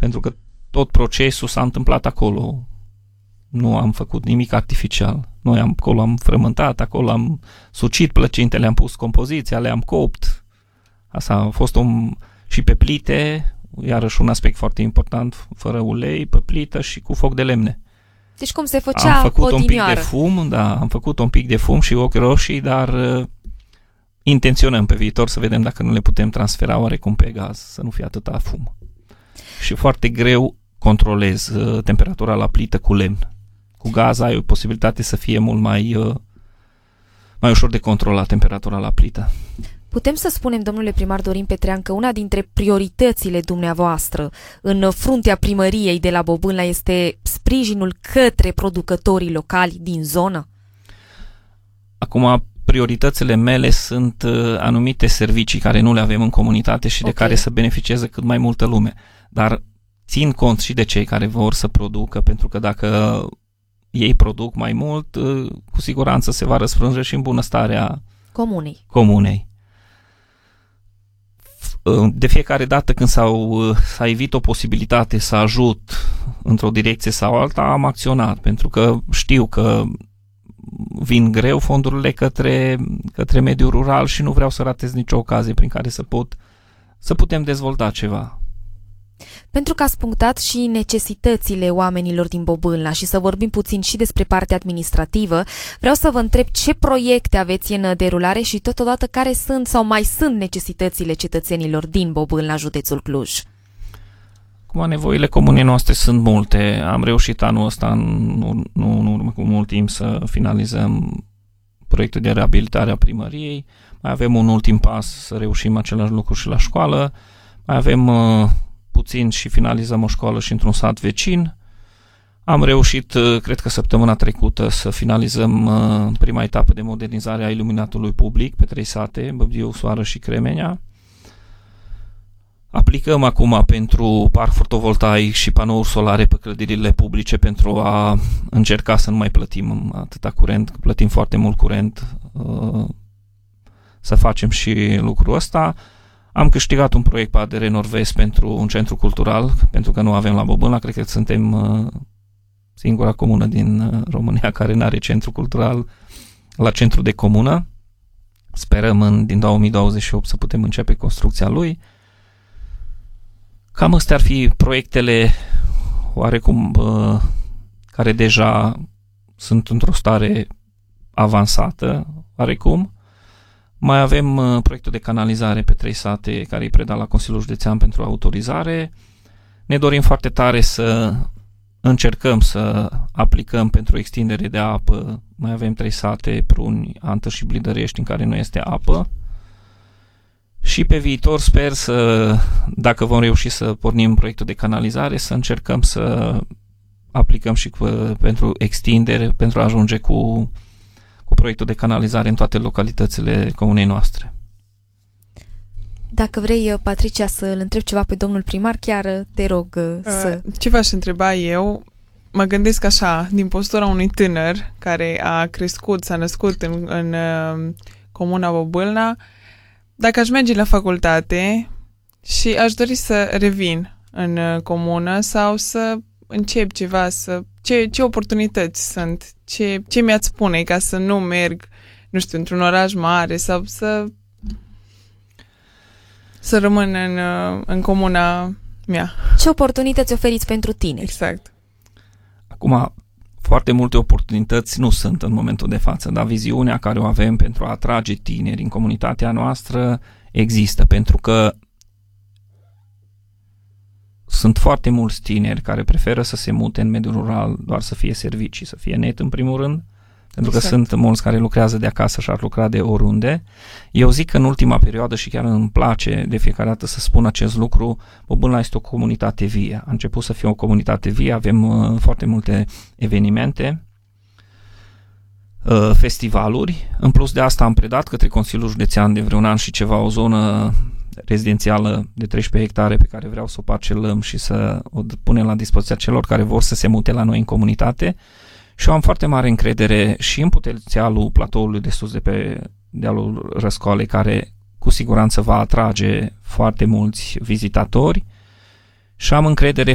pentru că tot procesul s-a întâmplat acolo. Nu am făcut nimic artificial. Noi acolo am frământat, acolo am sucit plăcintele, am pus compoziția, le-am copt. Asta a fost și pe plite, iarăși un aspect foarte important, fără ulei, pe plită și cu foc de lemne. Deci cum se făcea am făcut odinioară. un pic de fum, da, am făcut un pic de fum și ochi roșii, dar intenționăm pe viitor să vedem dacă nu le putem transfera oarecum pe gaz, să nu fie atâta fum. Și foarte greu controlez temperatura la plită cu lemn. Cu gaz ai o posibilitate să fie mult mai ușor de controlat temperatura la plită. Putem să spunem, domnule primar Dorin Petrean, că una dintre prioritățile dumneavoastră în fruntea primăriei de la Bobânla este sprijinul către producătorii locali din zonă? Acum, prioritățile mele sunt anumite servicii care nu le avem în comunitate și de care să beneficieze cât mai multă lume. Dar țin cont și de cei care vor să producă, pentru că dacă ei produc mai mult, cu siguranță se va răsfrânge și în bunăstarea comunei. De fiecare dată când s-a evit o posibilitate să ajut într-o direcție sau alta, am acționat, pentru că știu că vin greu fondurile către mediul rural și nu vreau să ratez nicio ocazie prin care să putem dezvolta ceva. Pentru că ați punctat și necesitățile oamenilor din Bobânla și să vorbim puțin și despre partea administrativă, vreau să vă întreb ce proiecte aveți în derulare și totodată care sunt sau mai sunt necesitățile cetățenilor din Bobânla, județul Cluj. Acum, nevoile comunei noastre sunt multe. Am reușit anul ăsta, în urmă cu mult timp, să finalizăm proiectul de reabilitare a primăriei. Mai avem un ultim pas să reușim același lucru și la școală. Mai avem puțin și finalizăm o școală și într-un sat vecin. Am reușit, cred că săptămâna trecută, să finalizăm prima etapă de modernizare a iluminatului public pe 3 sate, Băbdiu, Soară și Cremenea. Aplicăm acum pentru parc fotovoltaic și panouri solare pe clădirile publice pentru a încerca să nu mai plătim atâta curent, că plătim foarte mult curent, să facem și lucrul ăsta. Am câștigat un proiect pe ADR Nord-Vest pentru un centru cultural, pentru că nu avem la Bobânla, cred că suntem singura comună din România care nu are centru cultural la centru de comună. Sperăm din 2028 să putem începe construcția lui. Cam astea ar fi proiectele oarecum care deja sunt într-o stare avansată, oarecum. Mai avem proiectul de canalizare pe 3 sate care îi preda la Consiliul Județean pentru autorizare. Ne dorim foarte tare să încercăm să aplicăm pentru extindere de apă. Mai avem 3 sate, Pruni, Antă și Blidărești, în care nu este apă. Și pe viitor sper dacă vom reuși să pornim proiectul de canalizare, să încercăm să aplicăm și pentru extindere, pentru a ajunge cu proiectul de canalizare în toate localitățile comunei noastre. Dacă vrei, Patricia, să-l întreb ceva pe domnul primar, chiar te rog să... Ce v-aș întreba eu? Mă gândesc așa, din postura unui tânăr care a crescut, s-a născut în comuna Bobâlna, dacă aș merge la facultate și aș dori să revin în comună sau să încep ceva, ce oportunități sunt, ce mi-ați spune ca să nu merg, nu știu, într-un oraș mare sau să rămân în comuna mea. Ce oportunități oferiți pentru tineri? Exact. Acum, foarte multe oportunități nu sunt în momentul de față, dar viziunea care o avem pentru a atrage tineri în comunitatea noastră există, pentru că sunt foarte mulți tineri care preferă să se mute în mediul rural doar să fie servicii, să fie net în primul rând, pentru că sunt mulți care lucrează de acasă și ar lucra de oriunde. Eu zic că în ultima perioadă, și chiar îmi place de fiecare dată să spun acest lucru, Bobânla este o comunitate vie. A început să fie o comunitate vie, avem foarte multe evenimente, festivaluri. În plus de asta am predat către Consiliul Județean de vreun an și ceva o zonă rezidențială de 13 hectare pe care vreau să o parcelăm și să o punem la dispoziția celor care vor să se mute la noi în comunitate. Și eu am foarte mare încredere și în potențialul platoului de sus de pe dealul Răscoalei, care cu siguranță va atrage foarte mulți vizitatori, și am încredere